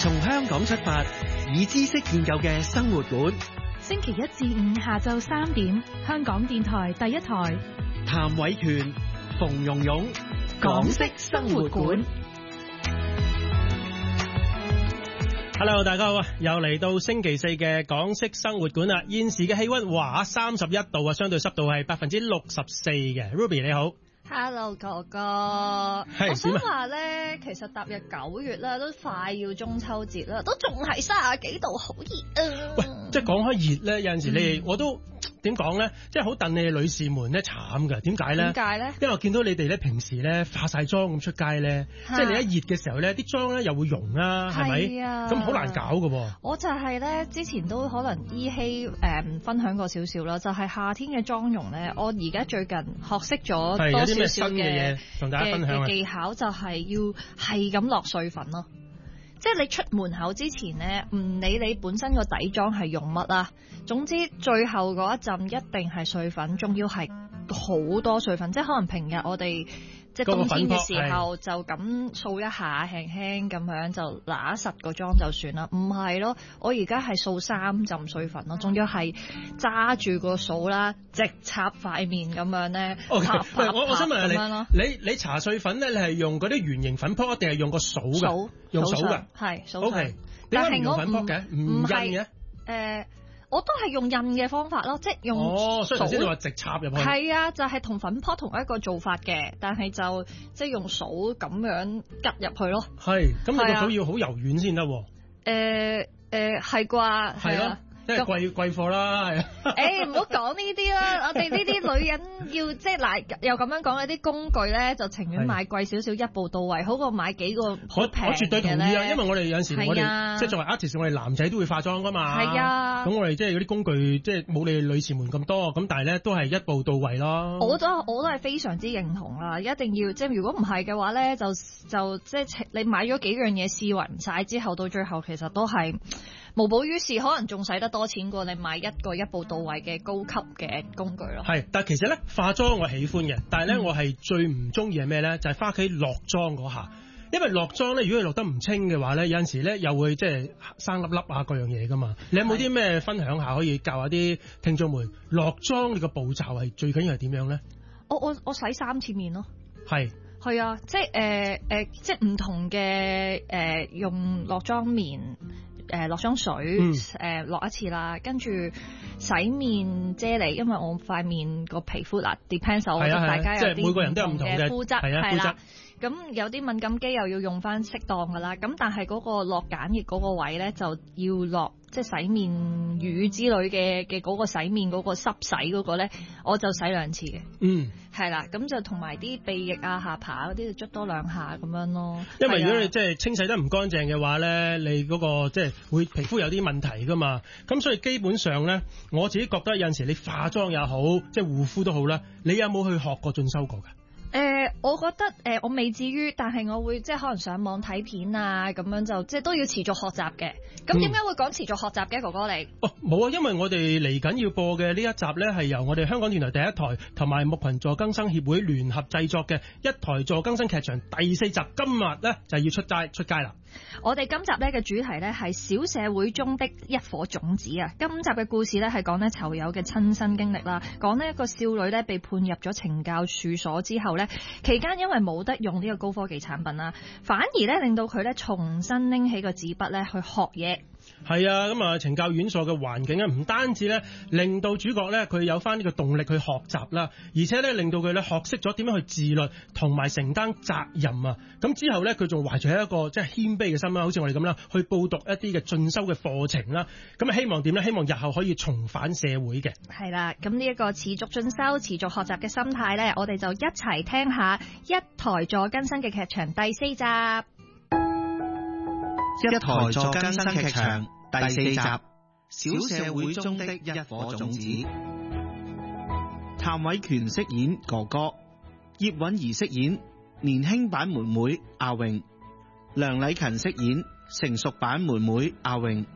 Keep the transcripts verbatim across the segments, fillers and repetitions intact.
從香港出發，以知識建構嘅生活館。 星期一至五下晝三點，香港電台第一台。 譚偉權、馮蓉蓉，港式生活館。 Hello， 大家好啊！又嚟到星期四嘅港式生活館啦。現時嘅氣溫話三十一度啊，相對濕度係百分之六十四嘅。Ruby 你好。 Hello 哥哥， 係我想話咧，其實踏入九月啦，都快要中秋節啦，都仲係三十幾度，好熱啊！ 喂，即係講開熱咧，有陣時你哋、嗯、我都點講咧，即係好戥你哋女士們咧慘㗎。點解咧？ 點解咧？ 因為我見到你哋咧平時咧化晒妝咁出街咧，即係你一熱嘅時候咧，啲妝咧又會溶啦，係咪？係啊，咁好難搞㗎喎。 我就係咧，之前都可能依稀誒分享過少少啦，就係、是、夏天嘅妝容咧，我而家最近學識咗多少少嘅嘢同大家分享嘅技巧，就係要係咁落碎粉咯。即係你出門口之前咧，唔理你本身個底妝係用乜啦，總之最後嗰一陣一定係碎粉，仲要係好多碎粉。即係可能平日我哋即係冬天嘅時候就咁掃一下，輕輕咁樣就揦實個妝就算啦。唔係咯，我而家係掃三浸碎粉咯，仲要係揸住個掃啦，直插塊面咁樣咧。 Okay，我我想問下你，你你搽碎粉咧，你係用嗰啲圓形粉撲，定係用個掃嘅？掃用掃嘅，係掃。O K， 點解唔用粉撲嘅？唔印嘅？誒。我都係用印嘅方法咯，即係用哦，所以頭先你話直插入去，係啊，就係、是、同粉撲同一個做法嘅，但係就即係用掃咁樣拮入去咯。係，咁你個掃要好柔軟先得。誒誒係啩？係咯。即係貴貴貨啦，係啊！ 誒，唔好講呢啲啦，我哋呢啲女人要即係嗱，又咁樣講，有啲工具咧就情願買貴少少，一步到位，好過買幾個好平嘅咧。我絕對同意啊，因為我哋有陣時我哋即係作為 artist，我哋男仔都會化妝噶嘛。係啊。咁我哋即係嗰啲工具，即係冇你哋女士們咁多，咁但係咧都係一步到位咯。我都我都係非常之認同啦，一定要即係如果唔係嘅話咧，就就即係你買咗幾樣嘢試勻晒之後，到最後其實都係無補於事，可能仲使得多錢過你買一個一步到位嘅高級嘅工具咯。係，但係其實咧化妝我喜歡嘅，但係咧、嗯、我係最唔中意係咩咧？就係翻屋企落妝嗰下，因為落妝咧，如果你落得唔清嘅話咧，有陣時咧又會即係生粒粒啊各樣嘢噶嘛。你有冇啲咩分享下可以教下啲聽眾們落妝你個步驟係最緊要係點樣咧？我我我洗三次面咯。係。係啊，即係誒誒，即係唔同嘅誒、呃、用落妝棉。誒落妝水誒落、呃、一次啦，跟住洗面啫喱，因為我塊面個皮膚嗱 depends， 我覺得大家有啲唔同嘅膚質係啦。咁有啲敏感肌又要用翻適當噶啦。咁但係嗰個落鹼液嗰個位咧，就要落即係洗面乳之類嘅嘅嗰個洗面嗰個濕洗嗰個咧，我就洗兩次嘅。嗯，係啦，咁就同埋啲鼻翼啊、下巴嗰啲就捽多兩下咁樣咯。因為如果你即係清洗得唔乾淨嘅話咧，你嗰、嗰個即係會皮膚有啲問題噶嘛。咁所以基本上咧，我自己覺得有陣時你化妝也好，即係護膚都好啦，你有冇去學過進修過㗎？誒、呃，我覺得誒、呃，我未至於，但係我會即係可能上網睇片啊，咁樣就即係都要持續學習嘅。咁點解會講持續學習嘅，哥哥你？哦，冇啊，因為我哋嚟緊要播嘅呢一集咧，係由我哋香港電台第一台同埋木群助更生協會聯合製作嘅一台助更生劇場第四集，今日咧就要出街出街啦。我哋今集咧嘅主題咧係小社會中的一顆種子啊！今集嘅故事咧係講咧囚友嘅親身經歷啦，講呢一個少女咧被判入咗懲教處所之後咧，期間因為冇得用呢個高科技產品啦，反而咧令到佢咧重新拎起個紙筆咧去學嘢。係啊，咁啊，懲教院所嘅環境咧，唔單止咧令到主角咧佢有翻呢個動力去學習啦，而且咧令到佢咧學識咗點樣去自律同埋承擔責任啊！咁之後咧，佢仲懷住一個即係謙卑嘅心啦，好似我哋咁啦，去報讀一啲嘅進修嘅課程啦。咁啊，希望點咧？希望日後可以重返社會嘅。係啦，咁呢一個持續進修、持續學習嘅心態咧，我哋就一齊聽下一台助更生嘅劇場第四集。 一台助更生劇場第四集，小社會中的一顆種子。譚偉權飾演哥哥，葉韻儀飾演年輕版妹妹阿穎，梁禮勤飾演成熟版妹妹阿穎。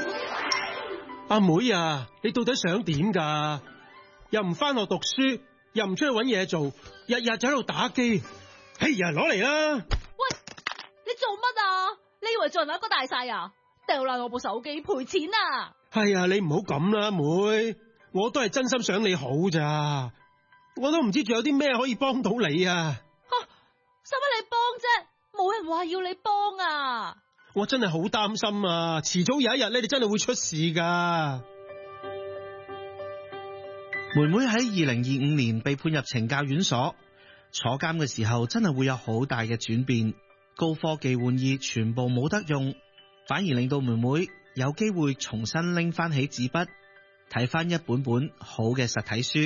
阿妹啊，你到底想點㗎？又唔返學讀書， 又唔出去搵嘢做，日日就喺度打機。哎呀，攞嚟啦！ 喂，你做乜啊？你以為做人一個大晒啊？掉爛我部手機賠錢啊！ 係啊，你唔好咁啦，妹，我都係真心想你好咋，我都唔知仲有啲咩可以幫到你啊！ 吓，使乜你幫啫？冇人話要你幫啊！ 我真係好擔心啊！遲早有一日咧，你真係會出事噶。 妹妹喺二零二五年被判入懲教院所，坐監嘅時候真係會有好大嘅轉變，高科技玩意全部冇得用，反而令到妹妹有機會重新拎翻起紙筆，睇翻一本本好嘅實體書。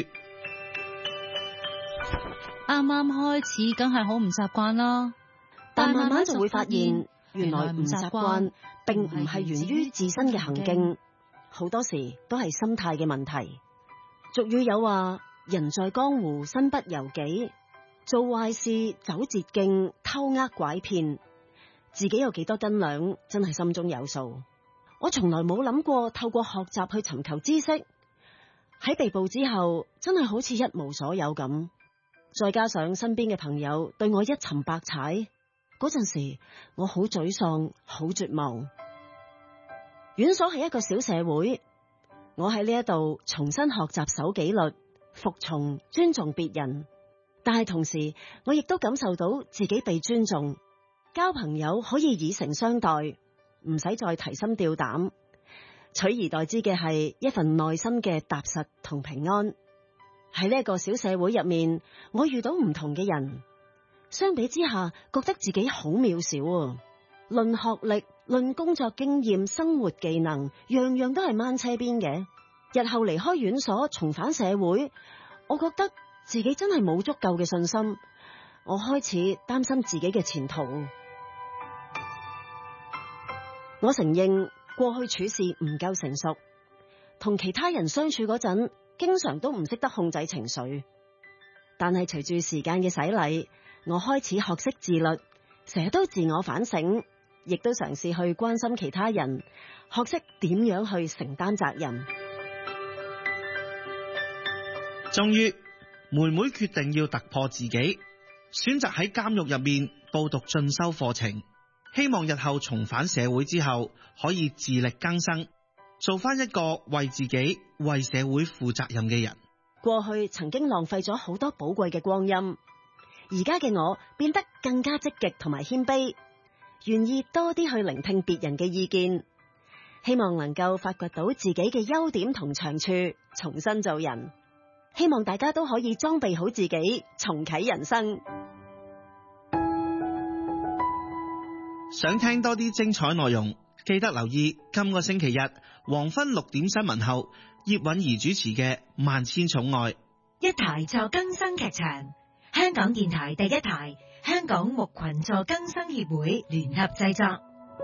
啱啱開始梗係好唔習慣啦，但慢慢就會發現，原來唔習慣並唔係源於自身嘅行徑，好多時都係心態嘅問題。俗語有話，人在江湖身不由己，做壞事走捷徑，偷呃拐騙，自己有幾多斤兩，真係心中有數。我從來冇諗過透過學習去尋求知識，喺被捕之後，真係好似一無所有咁。再加上身邊嘅朋友對我一沉百踩，嗰陣時我好沮喪，好絕望。院所係一個小社會，我喺呢一度重新學習守紀律、服從、尊重別人，但係同時我亦都感受到自己被尊重，交朋友可以以誠相待，唔使再提心吊膽，取而代之嘅係一份內心嘅踏實同平安。喺呢一個小社會入面，我遇到唔同嘅人，相比之下覺得自己好渺小啊！論學歷、論工作經驗、生活技能，樣樣都係掹車邊嘅。日後離開院所，重返社會，我覺得自己真係冇足夠嘅信心。我開始擔心自己嘅前途。我承認過去處事唔夠成熟，同其他人相處嗰陣，經常都唔識得控制情緒。但係隨住時間嘅洗禮，我開始學識自律，成日都自我反省，亦都嘗試去關心其他人，學識點樣去承擔責任。 終於，妹妹決定要突破自己，選擇喺監獄入面報讀進修課程，希望日後重返社會之後可以自力更生，做翻一個為自己、為社會負責任嘅人。 過去曾經浪費咗好多寶貴嘅光陰，而家嘅我變得更加積極同埋謙卑，願意多啲去聆聽別人嘅意見，希望能夠發掘到自己嘅優點同長處，重新做人。希望大家都可以裝備好自己，重啟人生。 想聽多啲精彩內容，記得留意今個星期日黃昏六點新聞後，葉韻儀主持嘅《萬千寵愛》。 一台助更生劇場，香港電台第一台，香港牧群助更生協會聯合製作。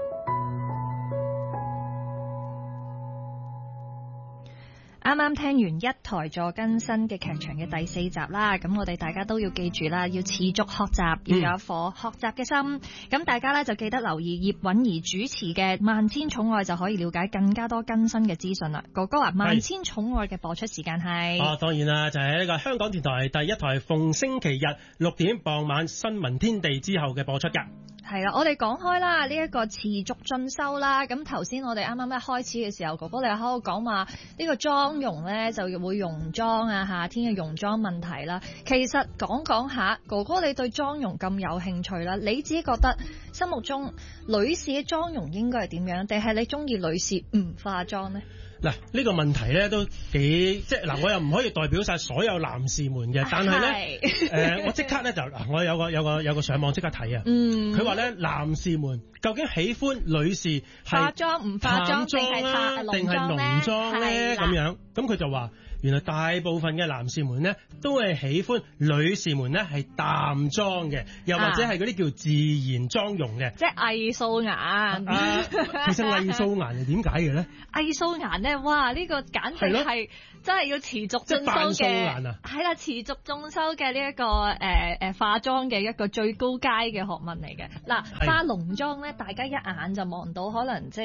啱啱聽完一台助更生嘅劇場嘅第四集啦，咁我哋大家都要記住啦，要持續學習，要有一顆學習嘅心。咁、嗯、大家咧就記得留意葉韻儀主持嘅《萬千寵愛》，就可以了解更加多更新嘅資訊啦。哥哥啊，《萬千寵愛》嘅播出時間係？哦， 當然啦，就係呢個香港電台第一台，逢星期日六點傍晚新聞天地之後嘅播出㗎。 係啦，我哋講開啦，呢、這、一個持續進修啦。咁頭先我哋啱啱一開始嘅時候，哥哥你喺度講話呢個妝容咧就會溶妝啊，夏天嘅溶妝問題啦。其實講講下，哥哥你對妝容咁有興趣啦，你自己覺得心目中女士嘅妝容應該係點樣？定係你中意女士唔化妝呢？ 嗱，呢個問題咧都幾即係嗱，我又唔可以代表晒所有男士們嘅，但係咧誒，我即刻咧就嗱，我有個有個有個上網即刻睇啊，嗯，佢話咧男士們究竟喜歡女士化妝唔化妝定係化定係濃妝咧咁樣，咁佢就話原來大部分嘅男士們咧都係喜歡女士們咧係淡妝嘅，又或者係嗰啲叫自然妝容嘅， 即係偽素顏。 啊，其實偽素顏係點解嘅咧？ 偽素顏咧，哇！呢、這個簡直係真係要持續進修嘅，係啦，持續進修嘅呢一個誒誒、呃、化妝嘅一個最高階嘅學問嚟嘅。嗱，化濃妝咧，大家一眼就望到，可能即係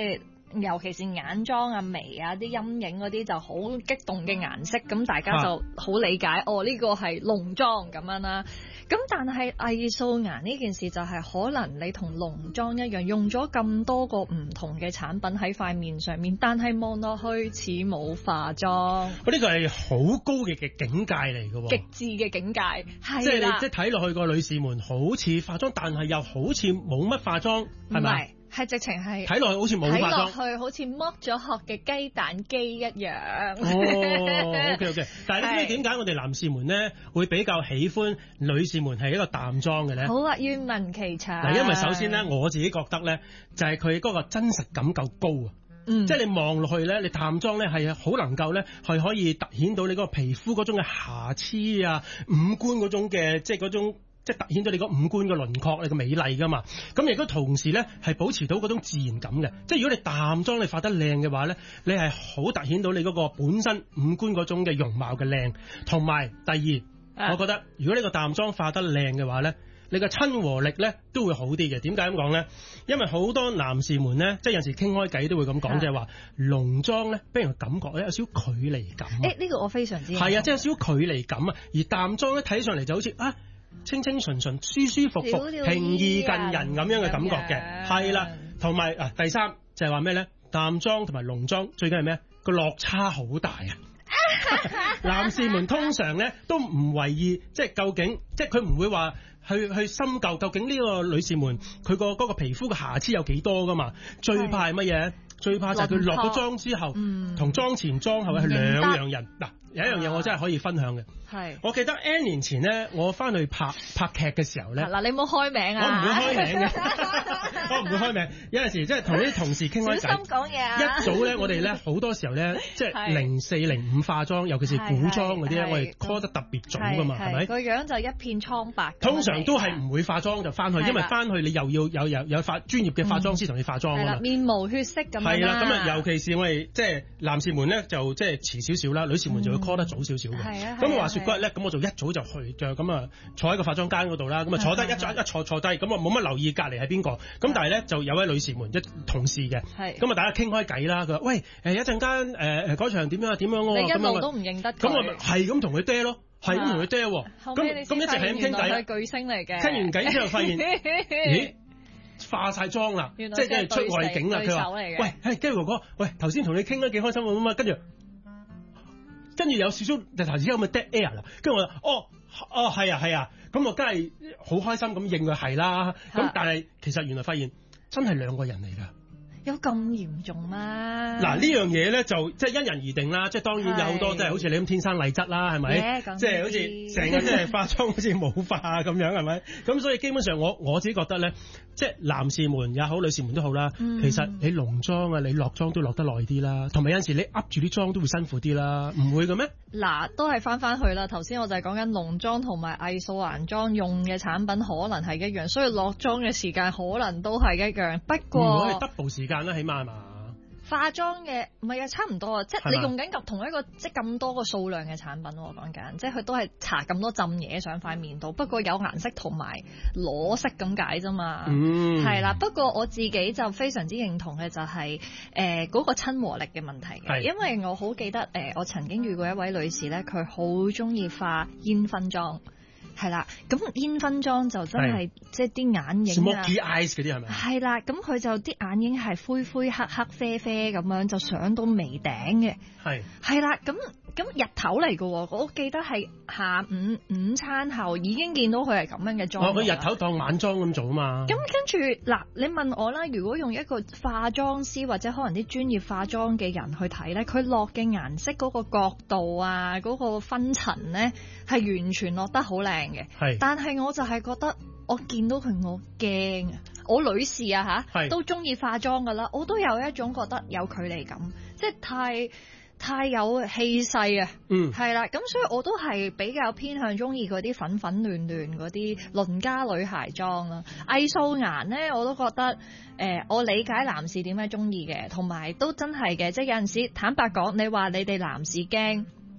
尤其是眼妝啊、眉啊、啲陰影嗰啲就好激動嘅顏色，咁大家就好理解、啊、哦呢、呢個係濃妝咁樣啦。咁但係偽素顏呢件事就係可能你同濃妝一樣，用咗咁多個唔同嘅產品喺塊面上面，但係望落去似冇化妝。嗰呢個係好高嘅嘅境界嚟嘅，極致嘅境界。係即係你即係睇落去個女士們好似化妝，但係又好似冇乜化妝，係咪？係直情係睇落去好似冇化妝，睇落去好似剝咗殼嘅雞蛋機一樣。哦，OK OK。但係你知唔知點解我哋男士們咧會比較喜歡女士們係一個淡妝嘅咧？好啊，願聞其詳。嗱，因為首先咧，我自己覺得咧，就係佢嗰個真實感夠高啊。嗯，即係你望落去咧，你淡妝咧係好能夠咧係可以凸顯到你嗰個皮膚嗰種嘅瑕疵啊，五官嗰種嘅即係嗰種。即係凸顯咗你個五官嘅輪廓，你個美麗噶嘛。咁亦都同時咧係保持到嗰種自然感嘅。即係如果你淡妝你化得靚嘅話咧，你係好凸顯到你嗰個本身五官嗰種嘅容貌嘅靚。同埋第二，啊、我覺得如果你個淡妝化得靚嘅話咧，你個親和力咧都會好啲嘅。點解咁講咧？因為好多男士們咧，即係有時傾開偈都會咁講，即係話濃妝咧俾人感覺咧有少少距離感。誒、欸，呢、呢個我非常之係啊，即係有少少距離感啊。而淡妝咧睇上嚟就好似啊〜清清純純、舒舒服服、平易近人咁樣嘅感覺嘅，係啦。同埋啊，第三就係話咩咧？淡妝同埋濃妝最緊係咩？個落差好大啊！男士們通常咧都唔為意，即係究竟，即係佢唔會話去去深究究竟呢個女士們佢個嗰個皮膚嘅瑕疵有幾多噶嘛？最怕係乜嘢？最怕就係佢落咗妝之後，同妝前妝後係兩樣人。嗱，有一樣嘢我真係可以分享嘅。係，我記得 N 年前咧，我翻去拍拍劇嘅時候咧，嗱，你冇開名啊，我唔會開名嘅，我唔會開名。有陣時即係同啲同事傾開偈，小心講嘢啊！一早咧，我哋咧好多時候咧，即係零四零五化妝，尤其是古裝嗰啲咧，我哋 call 得特別早噶嘛，係咪？個樣就一片蒼白。通常都係唔會化妝就翻去，因為翻去你又要有有有化專業嘅化妝師同你化妝㗎嘛。面無血色咁。係啦，咁啊，尤其是我哋即係男士們咧，就即係遲少少啦，女士們就會 call 得早少少嘅。係啊。咁話説嗰日咧，咁我就一早就去，就咁啊坐喺個化妝間嗰度啦，咁啊坐低一坐一坐坐低，咁啊冇乜留意隔離係邊個，咁但係咧就有位女士們一同事嘅，咁啊大家傾開偈啦，佢話喂誒一陣間誒誒嗰場點樣啊點樣喎，你一路都唔認得佢，咁我係咁同佢嗲咯，係咁同佢嗲喎，咁咁一直係咁傾偈，係巨星嚟嘅，傾完偈之後發現咦化晒妝啦，即係即係出外景啦，佢話喂係雞哥哥，喂頭先同你傾得幾開心咁啊，跟住。跟住有少少就頭先咁嘅 dead air 啦，跟住我話哦哦係啊係啊，咁我梗係好開心咁應佢係啦，咁但係其實原來發現真係兩個人嚟㗎。有咁嚴重咩？嗱呢樣嘢咧就即係因人而定啦，即係當然有好多即係好似你咁天生麗質啦，係咪？即係好似成日即係化妝好似冇化咁樣係咪？咁所以基本上我我自己覺得咧，即係男士們也好，女士們都好啦。嗯、其實你濃妝啊，你落妝都落得耐啲啦，同埋有陣時你噏住啲妝都會辛苦啲啦，唔會嘅咩？嗱，都係翻翻去啦。頭先我就係講緊濃妝同埋偽素顏妝用嘅產品可能係一樣，所以落妝嘅時間可能都係一樣。不過唔會係 double 時間啦，起碼係嘛？化妝嘅唔係啊，差唔多啊，即係你用緊同一個即係咁多個數量嘅產品，我講緊，即係佢都係搽咁多浸嘢上塊面度，不過有顏色同埋裸色咁解啫嘛。嗯，係啦。不過我自己就非常之認同嘅就係誒嗰個親和力嘅問題嘅，因為我好記得誒、呃、我曾經遇過一位女士咧，佢好中意化煙熏妝。係啦，咁煙熏妝就真係即係啲眼影啊 ，smoky eyes 嗰啲係咪？係啦，咁佢就啲眼影係灰灰黑黑啡啡咁樣，就上到眉頂嘅。係係啦，咁咁日頭嚟嘅，我記得係下午午餐後已經見到佢係咁樣嘅妝。哦，佢日頭當晚妝咁做啊嘛。咁跟住嗱，你問我啦，如果用一個化妝師或者可能啲專業化妝嘅人去睇咧，佢落嘅顏色嗰個角度啊，嗰、嗰個分層咧係完全落得好靚嘅。係，但係我就係覺得我見到佢我驚啊！我女士啊吓，都中意化妝噶啦，我都有一種覺得有距離感，即係太太有氣勢啊！嗯，係啦，咁所以我都係比較偏向中意嗰啲粉粉嫩嫩嗰啲鄰家女孩妝啦。偽素顏咧，我都覺得誒、呃，我理解男士點解中意嘅，同埋都真係嘅，即係有陣時坦白講，你話你哋男士驚。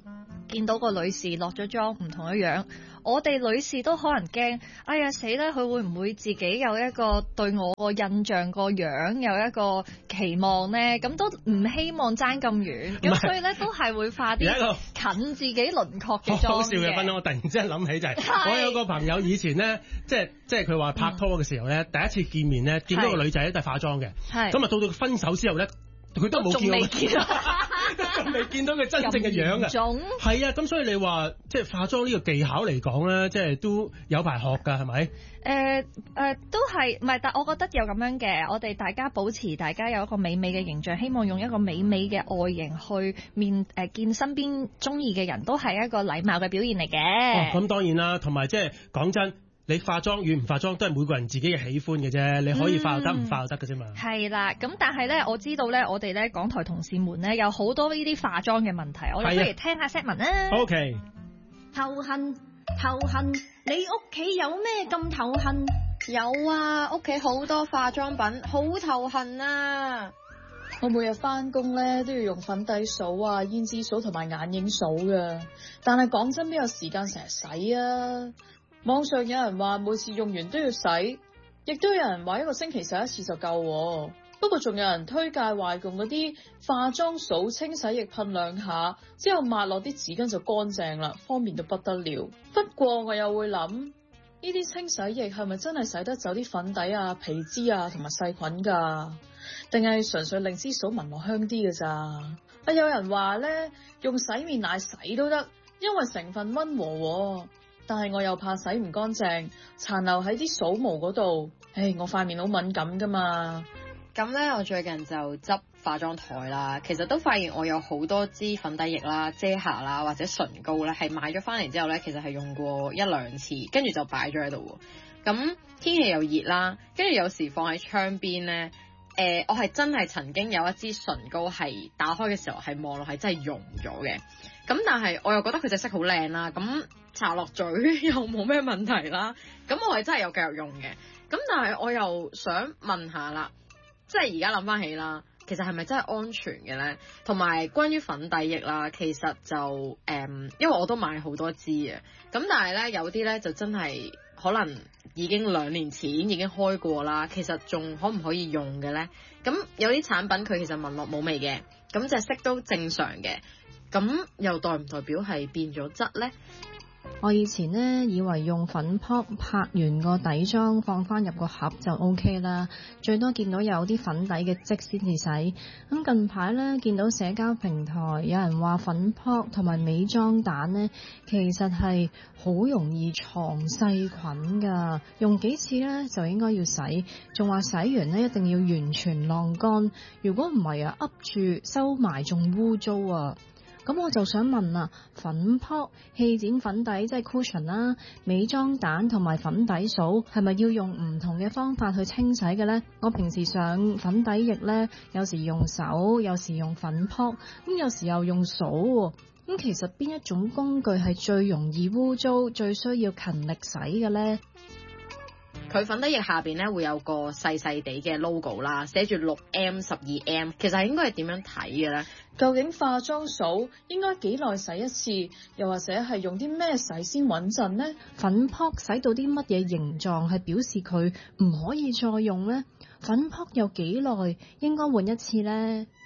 見到個女士落咗妝唔同嘅樣，我哋女士都可能驚，哎呀死啦！佢會唔會自己有一個對我個印象個樣有一個期望呢？咁都唔希望爭咁遠，咁所以咧都係會化啲近自己輪廓嘅妝嘅。 好笑嘅分享，我突然之間諗起就係、是，我有個朋友以前咧，即係即係佢話拍拖嘅時候咧、嗯，第一次見面咧，見到個女仔咧都係化妝嘅，咁啊到到分手之後咧，佢都冇見到。仲未見到佢真正嘅樣啊！係啊，咁所以你話即係化妝呢個技巧嚟講咧，即係都有排學㗎，係咪？誒、 呃、誒、呃，都係唔係？但我覺得有咁樣嘅，我哋大家保持大家有一個美美嘅形象，希望用一個美美嘅外形去面誒、呃、見身邊中意嘅人，都係一個禮貌嘅表現嚟嘅。 哦，咁當然啦，同埋即係講真。你化妝與唔化妝都係每個人自己嘅喜歡嘅啫，你可以化又得，唔、嗯、化又得嘅啫嘛。 係啦，咁但係咧，我知道咧，我哋咧港台同事們咧有好多呢啲化妝嘅問題，我哋不如聽下 set 文啦。 O K。 頭痕頭痕，你屋企有咩咁頭痕？ 有啊，屋企好多化妝品，好頭痕啊！ 我每日翻工咧都要用粉底掃啊、胭脂掃同埋眼影掃噶，但係講真邊有時間成日洗啊？網上有人話每次用完都要洗，亦都有人話一個星期洗一次就夠。不過仲有人推介話用嗰啲化妝掃清洗液噴兩下，之後抹落啲紙巾就乾淨啦，方便到不得了。不過我又會諗，呢啲清洗液係咪真係洗得走啲粉底啊、皮脂啊同埋細菌噶？定係純粹令支掃聞落香啲嘅咋？啊，有人話咧用洗面奶洗都得，因為成分溫和。但係我又怕洗唔乾淨，殘留喺啲掃毛嗰度。唉，我塊面好敏感噶嘛。 咁咧，我最近就執化妝台啦，其實都發現我有好多支粉底液啦、遮瑕啦或者唇膏咧，係買咗翻嚟之後咧，其實係用過一兩次，跟住就擺咗喺度。咁天氣又熱啦，跟住有時放喺窗邊咧。誒、呃，我係真係曾經有一支唇膏係打開嘅時候係望落係真係溶咗嘅，咁但係我又覺得佢隻色好靚啦，咁搽落嘴又冇咩問題啦，咁我係真係有繼續用嘅，咁但係我又想問下啦，即係而家諗翻起啦，其實係咪真係安全嘅咧？同埋關於粉底液啦，其實就誒、嗯，因為我都買好多支嘅，咁但係咧有啲咧就真係可能已經兩年前已經開過啦，其實仲可唔可以用嘅咧？咁有啲產品佢其實聞落冇味嘅，咁隻色都正常嘅，咁又代唔代表係變咗質咧？ 我以前呢，以為用粉撲拍完個底妝放翻入個盒就 OK 啦，最多見到有啲粉底嘅漬先至洗。咁近排呢，見到社交平台有人話粉撲同埋美妝蛋呢，其實係好容易藏細菌噶，用幾次呢，就應該要洗，仲話洗完呢，一定要完全晾乾，如果唔係啊，噏住收埋仲污糟啊！咁我就想問啦，粉撲、氣墊粉底即係 cushion 啦，美妝蛋同埋粉底掃係咪要用唔同嘅方法去清洗嘅呢？我平時上粉底液呢，有時用手，有時用粉撲，咁有時又用掃。咁其實邊一種工具係最容易污糟、最需要勤力洗嘅呢？ 佢粉底液下邊咧會有個細細地嘅 logo 啦，寫住六 M 十二 M， 其實係應該係點樣睇嘅咧？ 究竟化妝掃應該幾耐洗一次？又或者係用啲咩洗先穩陣呢？ 粉撲洗到啲乜嘢形狀係表示佢唔可以再用呢？粉撲有幾耐應該換一次呢？